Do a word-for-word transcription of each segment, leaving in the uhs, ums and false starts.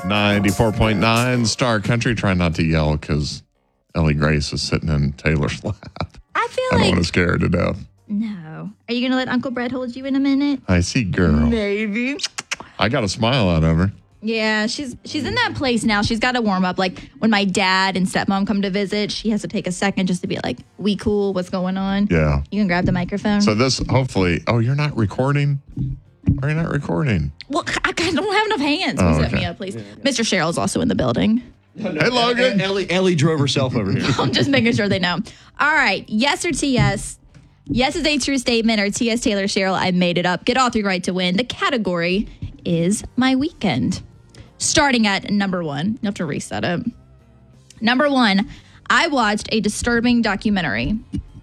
ninety-four point nine Star Country. Try not to yell because Ellie Grace is sitting in Taylor's lap. I feel I like... don't want to scare her to death. No. Are you going to let Uncle Brett hold you in a minute? I see, girl. Maybe. I got a smile out of her. Yeah, she's she's in that place now. She's got to warm up. Like, when my dad and stepmom come to visit, she has to take a second just to be like, we cool? What's going on? Yeah. You can grab the microphone. So this, hopefully... Oh, you're not recording? Are you not recording? Well, I don't have enough hands. Oh, Please set okay. me up, please. Mister Cheryl's also in the building. No, no, Hey, Logan. Ellie, Ellie drove herself over here. I'm just making sure they know. All right. Yes or T S? Yes is a true statement, or T S Taylor Cheryl, I made it up. Get all three right to win. The category is my weekend. Starting at number one. You have to reset it. Number one, I watched a disturbing documentary.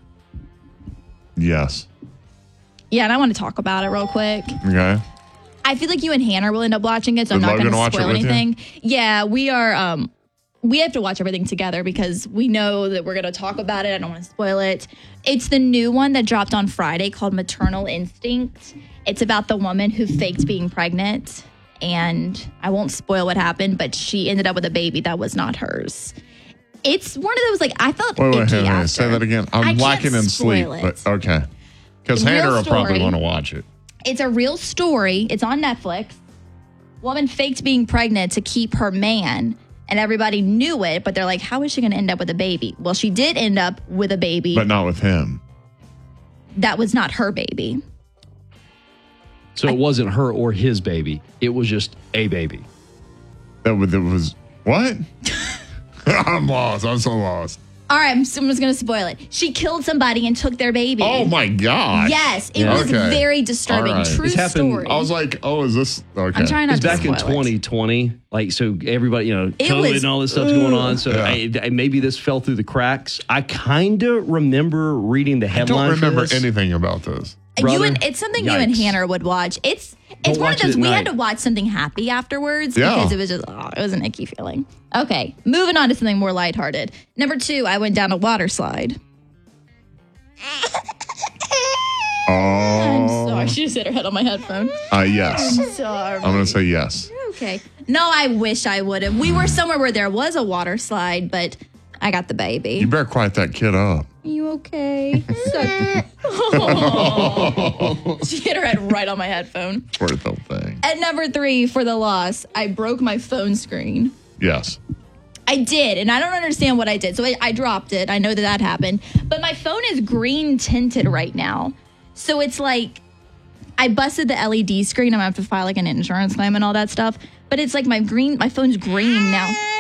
Yes. Yeah, and I want to talk about it real quick. Okay. I feel like you and Hannah will end up watching it, so Did I'm not going Logan to watch it spoil with you? anything. Yeah, we are. Um, we have to watch everything together because we know that we're going to talk about it. I don't want to spoil it. It's the new one that dropped on Friday called Maternal Instinct. It's about the woman who faked being pregnant, and I won't spoil what happened, but she ended up with a baby that was not hers. It's one of those, like, I felt Wait, wait, icky wait, wait. after. Say that again. I'm I can't lacking in sleep, spoil it. but okay. Because Real Hannah will probably story. want to watch it. It's a real story. It's on Netflix. Woman faked being pregnant to keep her man, and everybody knew it, but they're like, how is she going to end up with a baby? Well, she did end up with a baby. But not with him. That was not her baby. So it wasn't her or his baby. It was just a baby. That was, that was what? I'm lost. I'm so lost. All right, I'm, so I'm just going to spoil it. She killed somebody and took their baby. Oh my gosh. Yes, it Yeah. was Okay. very disturbing. All right. True This happened- story. I was like, oh, is this okay? I'm trying It not was to back in spoil it. twenty twenty. Like, so everybody, you know, It COVID was- and all this stuff's going on. So Yeah. I, I, maybe this fell through the cracks. I kind of remember reading the I headline. don't remember for this. anything about this. You Brother, and it's something you and yikes. Hannah would watch. It's it's Don't one of watch it those at we had night. to watch something happy afterwards Yeah. because it was just oh, it was an icky feeling. Okay, moving on to something more lighthearted. Number two, I went down a water slide. I'm Oh, sorry. She just hit her head on my headphone. uh, yes. Sorry. I'm going to say yes. Okay. No, I wish I would have. We were somewhere where there was a water slide, but I got the baby. You better quiet that kid up. You okay? So- Oh. She hit her head right on my headphone. Poor little thing. At number three, for the loss, I broke my phone screen. Yes. I did, and I don't understand what I did. So I, I dropped it. I know that that happened. But my phone is green tinted right now. So it's like I busted the L E D screen. I'm going to have to file like an insurance claim and all that stuff. But it's like my green, my phone's green now.